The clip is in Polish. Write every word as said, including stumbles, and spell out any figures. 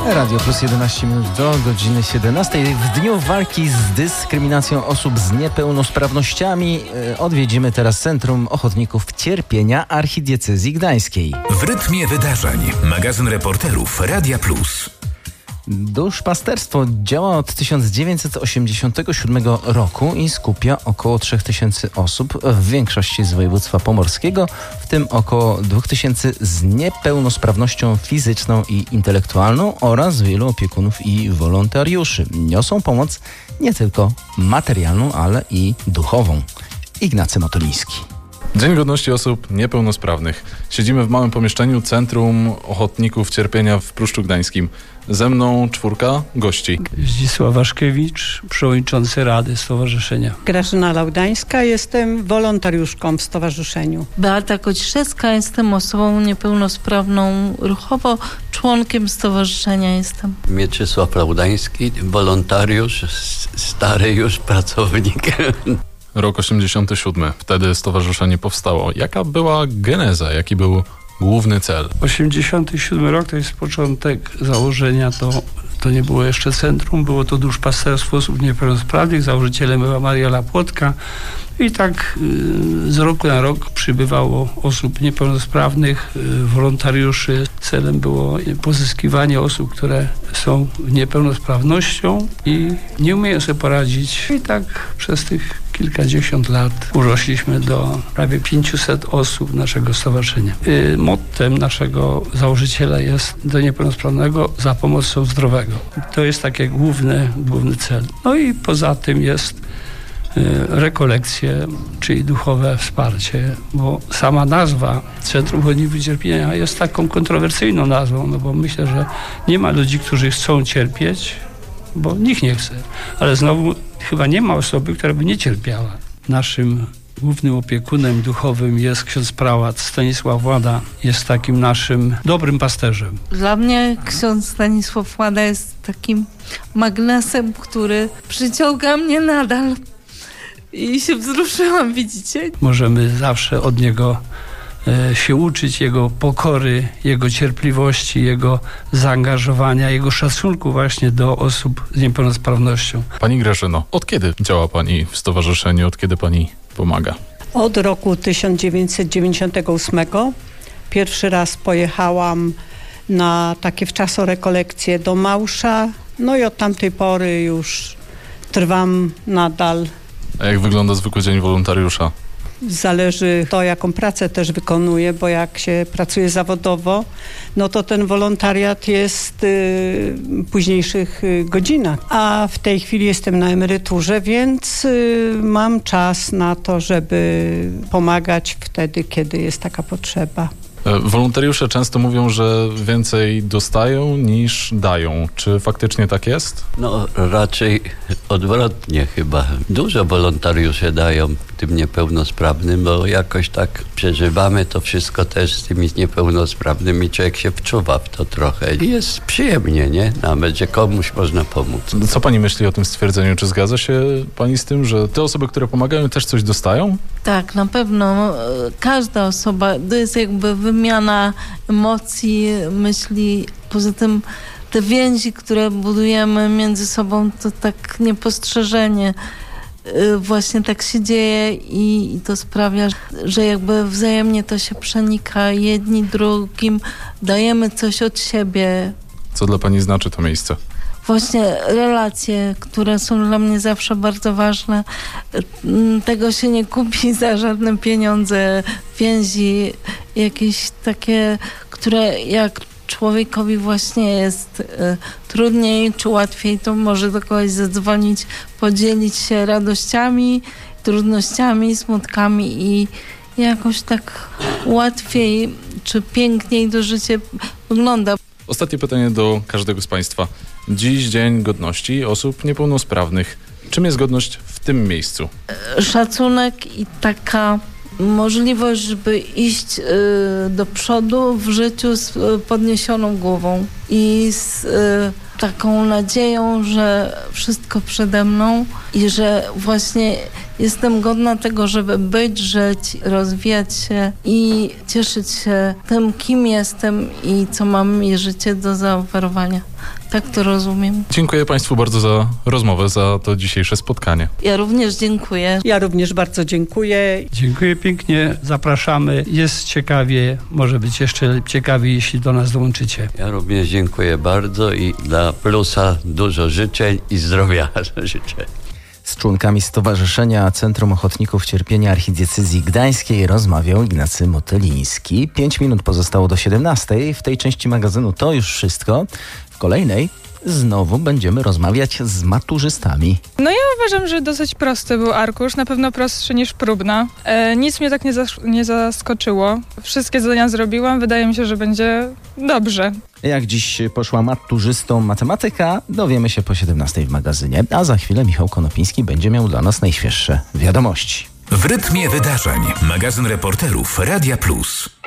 Radio Plus jedenaście minut do godziny siedemnastej. W dniu walki z dyskryminacją osób z niepełnosprawnościami odwiedzimy teraz Centrum Ochotników Cierpienia Archidiecezji Gdańskiej. W rytmie wydarzeń. Magazyn reporterów Radia Plus. Duszpasterstwo działa od tysiąc dziewięćset osiemdziesiątego siódmego roku i skupia około trzech tysięcy osób, w większości z województwa pomorskiego, w tym około dwóch tysięcy z niepełnosprawnością fizyczną i intelektualną oraz wielu opiekunów i wolontariuszy. Niosą pomoc nie tylko materialną, ale i duchową. Ignacy Motyliński. Dzień Godności Osób Niepełnosprawnych. Siedzimy w małym pomieszczeniu Centrum Ochotników Cierpienia w Pruszczu Gdańskim. Ze mną czwórka gości. Zdzisław Waszkiewicz, przewodniczący Rady Stowarzyszenia. Grażyna Laudańska, jestem wolontariuszką w stowarzyszeniu. Beata Kociszewska, jestem osobą niepełnosprawną ruchowo, członkiem stowarzyszenia jestem. Mieczysław Laudański, wolontariusz, stary już pracownik. Rok osiemdziesiąty siódmy. Wtedy stowarzyszenie powstało. Jaka była geneza? Jaki był główny cel? osiemdziesiąty siódmy rok to jest początek założenia. To, to nie było jeszcze centrum, było to duszpasterstwo osób niepełnosprawnych. Założycielem była Mariela Płotka. I tak y, z roku na rok przybywało osób niepełnosprawnych, y, wolontariuszy. Celem było pozyskiwanie osób, które są niepełnosprawnością i nie umieją sobie poradzić. I tak przez tych kilkadziesiąt lat urośliśmy do prawie pięciuset osób naszego stowarzyszenia. Y, mottem naszego założyciela jest do niepełnosprawnego za pomocą zdrowego. To jest taki główny, główny cel. No i poza tym jest rekolekcje, czyli duchowe wsparcie, bo sama nazwa Centrum Ochotników Cierpienia jest taką kontrowersyjną nazwą, no bo myślę, że nie ma ludzi, którzy chcą cierpieć, bo nikt nie chce, ale znowu chyba nie ma osoby, która by nie cierpiała. Naszym głównym opiekunem duchowym jest ksiądz prałat Stanisław Łada, jest takim naszym dobrym pasterzem. Dla mnie ksiądz Stanisław Łada jest takim magnesem, który przyciąga mnie nadal. I się wzruszyłam, widzicie? Możemy zawsze od niego e, się uczyć, jego pokory, jego cierpliwości, jego zaangażowania, jego szacunku właśnie do osób z niepełnosprawnością. Pani Grażyno, od kiedy działa Pani w stowarzyszeniu? Od kiedy Pani pomaga? Od roku tysiąc dziewięćset dziewięćdziesiątego ósmego pierwszy raz pojechałam na takie wczasorekolekcje do Małsza. No i od tamtej pory już trwam nadal. A jak wygląda zwykły dzień wolontariusza? Zależy to, jaką pracę też wykonuję, bo jak się pracuje zawodowo, no to ten wolontariat jest y, w późniejszych y, godzinach. A w tej chwili jestem na emeryturze, więc y, mam czas na to, żeby pomagać wtedy, kiedy jest taka potrzeba. Wolontariusze często mówią, że więcej dostają niż dają. Czy faktycznie tak jest? No raczej odwrotnie chyba. Dużo wolontariusze dają tym niepełnosprawnym, bo jakoś tak przeżywamy to wszystko też z tymi niepełnosprawnymi. Człowiek się wczuwa w to trochę. I jest przyjemnie, nie? Nawet, że komuś można pomóc. Co Pani myśli o tym stwierdzeniu? Czy zgadza się Pani z tym, że te osoby, które pomagają, też coś dostają? Tak, na pewno. Każda osoba, to jest jakby wymiana emocji, myśli. Poza tym te więzi, które budujemy między sobą, to tak niepostrzeżenie właśnie tak się dzieje i, i to sprawia, że jakby wzajemnie to się przenika. Jedni drugim dajemy coś od siebie. Co dla Pani znaczy to miejsce? Właśnie relacje, które są dla mnie zawsze bardzo ważne. Tego się nie kupi za żadne pieniądze. Więzi jakieś takie, które jak człowiekowi właśnie jest y, trudniej czy łatwiej, to może do kogoś zadzwonić, podzielić się radościami, trudnościami, smutkami i jakoś tak łatwiej czy piękniej to życie wygląda. Ostatnie pytanie do każdego z Państwa. Dziś Dzień Godności Osób Niepełnosprawnych. Czym jest godność w tym miejscu? Szacunek i taka możliwość, żeby iść y, do przodu w życiu z y, podniesioną głową i z y, taką nadzieją, że wszystko przede mną i że właśnie jestem godna tego, żeby być, żyć, rozwijać się i cieszyć się tym, kim jestem i co mam mi życie do zaoferowania. Tak to rozumiem. Dziękuję Państwu bardzo za rozmowę, za to dzisiejsze spotkanie. Ja również dziękuję. Ja również bardzo dziękuję. Dziękuję pięknie, zapraszamy. Jest ciekawie, może być jeszcze ciekawie, jeśli do nas dołączycie. Ja również dziękuję bardzo i dla Plusa dużo życzeń i zdrowia życzę. Z członkami Stowarzyszenia Centrum Ochotników Cierpienia Archidiecezji Gdańskiej rozmawiał Ignacy Motyliński. Pięć minut pozostało do siedemnastej. W tej części magazynu to już wszystko. W kolejnej znowu będziemy rozmawiać z maturzystami. No ja uważam, że dosyć prosty był arkusz, na pewno prostszy niż próbna. E, nic mnie tak nie, zas- nie zaskoczyło. Wszystkie zadania zrobiłam, wydaje mi się, że będzie dobrze. Jak dziś poszła maturzystom matematyka, dowiemy się po siedemnastej w magazynie, a za chwilę Michał Konopiński będzie miał dla nas najświeższe wiadomości. W rytmie wydarzeń magazyn reporterów Radia Plus.